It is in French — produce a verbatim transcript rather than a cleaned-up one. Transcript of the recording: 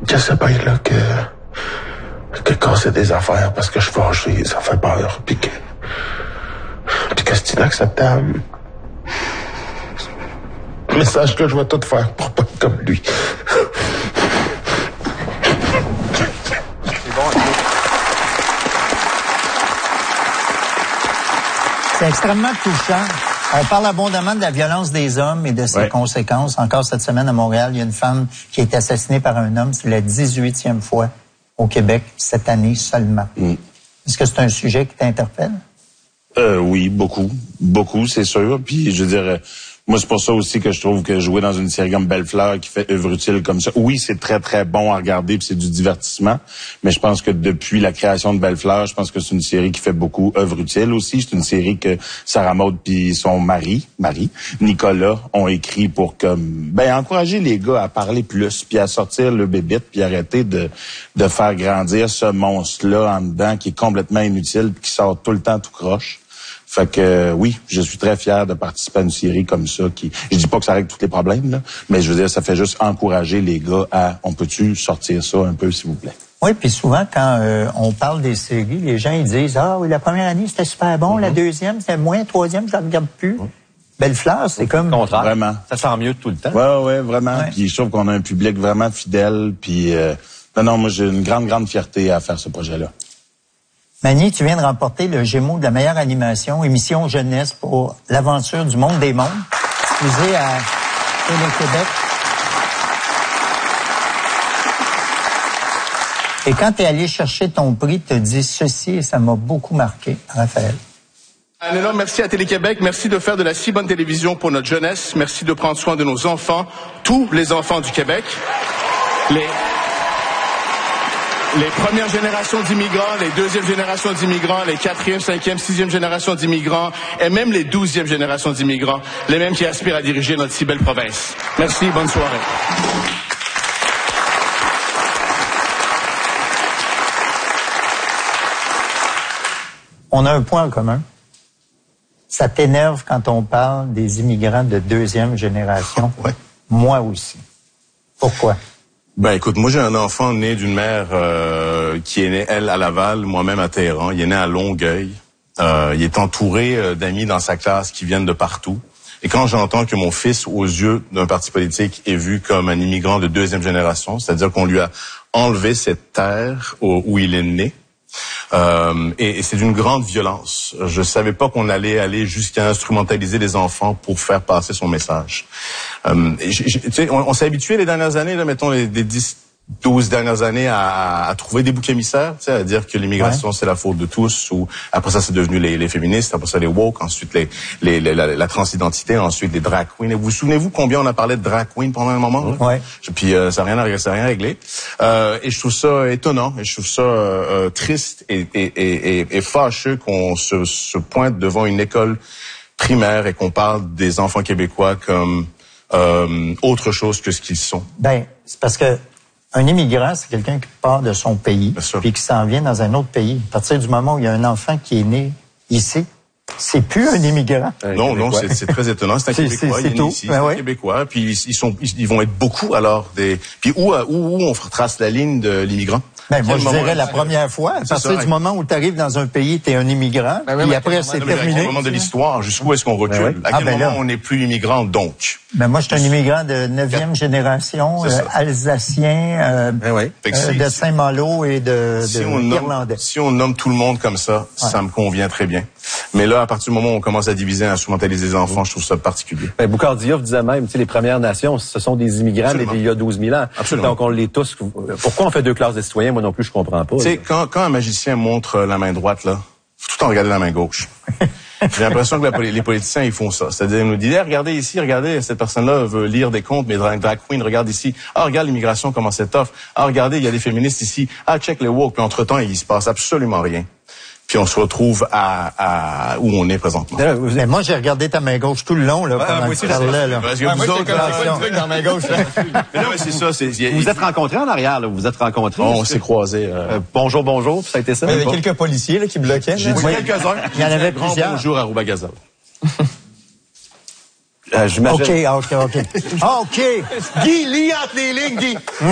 Je sais bien, là, que, que quand c'est des affaires, parce que je suis fâché, ça fait peur, puis que, puis que c'est inacceptable. Mais sache que je vais tout faire pour pas être comme lui. C'est extrêmement touchant. On parle abondamment de la violence des hommes et de ses ouais. conséquences. Encore cette semaine à Montréal, il y a une femme qui a été assassinée par un homme. C'est la dix-huitième fois au Québec cette année seulement. Mm. Est-ce que c'est un sujet qui t'interpelle? Euh, oui, beaucoup. Beaucoup, c'est sûr. Puis, je veux dire, moi, c'est pour ça aussi que je trouve que jouer dans une série comme Belle-Fleur qui fait œuvre utile comme ça, oui, c'est très, très bon à regarder puis c'est du divertissement. Mais je pense que depuis la création de Belle-Fleur, je pense que c'est une série qui fait beaucoup œuvre utile aussi. C'est une série que Sarah Maud puis son mari, mari, Nicolas, ont écrit pour comme, ben, encourager les gars à parler plus puis à sortir le bébite puis arrêter de, de faire grandir ce monstre-là en dedans qui est complètement inutile puis qui sort tout le temps tout croche. Fait que euh, oui, je suis très fier de participer à une série comme ça qui, je dis pas que ça règle tous les problèmes là, mais je veux dire ça fait juste encourager les gars à, on peut-tu sortir ça un peu s'il vous plaît. Oui, puis souvent quand euh, on parle des séries, les gens ils disent ah oui la première année c'était super bon, mm-hmm. la deuxième c'était moins, la troisième je la regarde plus. Mm-hmm. Belle-Fleur, c'est comme le contraire. Vraiment. Ça sent mieux tout le temps. Ouais ouais vraiment. Ouais. Puis je trouve qu'on a un public vraiment fidèle. Puis euh, non non moi j'ai une grande grande fierté à faire ce projet-là. Mani, tu viens de remporter le Gémeaux de la meilleure animation, émission jeunesse pour l'aventure du monde des mondes, diffusée à Télé-Québec. Et quand tu es allé chercher ton prix, tu as dit ceci et ça m'a beaucoup marqué, Raphaël. Un énorme merci à Télé-Québec. Merci de faire de la si bonne télévision pour notre jeunesse. Merci de prendre soin de nos enfants, tous les enfants du Québec. Les... Les premières générations d'immigrants, les deuxièmes générations d'immigrants, les quatrième, cinquième, sixième générations d'immigrants, et même les douzièmes générations d'immigrants, les mêmes qui aspirent à diriger notre si belle province. Merci, bonne soirée. On a un point en commun. Ça t'énerve quand on parle des immigrants de deuxième génération. Ouais. Moi aussi. Pourquoi? Ben écoute, moi j'ai un enfant né d'une mère euh, qui est née, elle, à Laval, moi-même à Téhéran. Il est né à Longueuil. Euh, il est entouré euh, d'amis dans sa classe qui viennent de partout. Et quand j'entends que mon fils, aux yeux d'un parti politique, est vu comme un immigrant de deuxième génération, c'est-à-dire qu'on lui a enlevé cette terre où, où il est né, Euh, et, et c'est d'une grande violence. Je savais pas qu'on allait aller jusqu'à instrumentaliser les enfants pour faire passer son message. Euh, et j', j', tu sais, on, on s'est habitué les dernières années, là, mettons les, les dix, douze dernières années, à, à trouver des boucs émissaires, tu sais, à dire que l'immigration ouais. c'est la faute de tous. Ou après ça, c'est devenu les, les féministes, après ça les woke, ensuite les, les, les la, la transidentité, ensuite les drag queens. Et vous vous souvenez-vous combien on a parlé de drag queen pendant un moment? Ouais. Puis euh, ça n'a rien, ça a rien réglé. Euh, et je trouve ça étonnant, et je trouve ça euh, triste et, et, et, et fâcheux qu'on se, se pointe devant une école primaire et qu'on parle des enfants québécois comme euh, autre chose que ce qu'ils sont. Ben, c'est parce que un immigrant, c'est quelqu'un qui part de son pays puis qui s'en vient dans un autre pays. À partir du moment où il y a un enfant qui est né ici, c'est plus un immigrant. Un non, non, c'est, c'est très étonnant. C'est un c'est, Québécois, c'est, c'est il est né ici, ben c'est ouais. un Québécois. Puis ils, ils sont, ils, ils vont être beaucoup alors des. Puis où, où, où on trace la ligne de l'immigrant? Ben, moi, je dirais la première fois. À partir du moment où tu arrives dans un pays, tu es un immigrant, ben, puis après, c'est terminé. Au moment de l'histoire, jusqu'où est-ce qu'on recule? Ben, oui. À quel ah, ben moment là. on n'est plus immigrant, donc? Ben, moi, je suis un immigrant de neuvième génération, euh, alsacien, euh, ben oui. euh, de Saint-Malo et de, si de on Irlandais. Nomme, si on nomme tout le monde comme ça, ouais. ça me convient très bien. Mais là, à partir du moment où on commence à diviser, à instrumentaliser les enfants, je trouve ça particulier. Ben, Boucard Diouf disait même, tu sais, les Premières Nations, ce sont des immigrants il y a douze mille ans. Absolument. Donc, on les tous. Pourquoi on fait deux classes de citoyens? Moi non plus, je comprends pas. Tu sais, quand, quand un magicien montre la main droite, là, faut tout le temps regarder la main gauche. J'ai l'impression que la, les politiciens, ils font ça. C'est-à-dire, ils nous disent, hey, regardez ici, regardez, cette personne-là veut lire des contes, mais drag, drag queen, regarde ici. Ah, regarde l'immigration, comment c'est tough. Ah, regardez, il y a des féministes ici. Ah, check les woke. Puis entre-temps, il se passe absolument rien. Puis on se retrouve à, à où on est présentement. Mais moi, j'ai regardé ta main gauche tout le long, là, pendant que tu parlais, là. Parce que ouais, vous moi, autres, là, un truc dans ma gauche, là. Mais non, mais c'est ça, c'est, vous vous êtes rencontrés en arrière, là. Vous vous êtes rencontrés. On s'est croisés, euh... euh, bonjour, bonjour, ça a été ça. Il y avait quelques policiers, là, qui bloquaient. J'ai dit quelques-uns. Il y en avait plusieurs. Bonjour à Rouba-Gazelle. euh, OK, OK, OK. OK. Guy, lis entre les lignes, Guy.